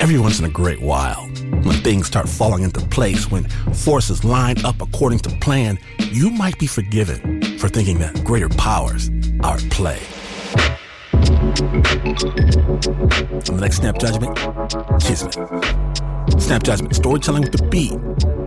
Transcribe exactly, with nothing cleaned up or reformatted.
every once in a great while, when things start falling into place, when forces line up according to plan, you might be forgiven for thinking that greater powers are at play. On the next Snap Judgment, Kismet. Snap Judgment, storytelling with the beat.